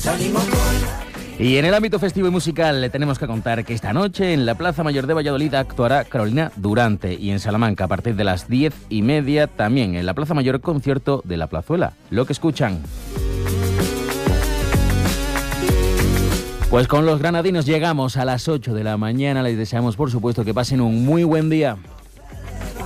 Y en el ámbito festivo y musical le tenemos que contar que esta noche en la Plaza Mayor de Valladolid actuará Carolina Durante y en Salamanca a partir de las 10:30 también en la Plaza Mayor concierto de La Plazuela. Lo que escuchan. Pues con los granadinos llegamos a las 8 de la mañana. Les deseamos por supuesto que pasen un muy buen día.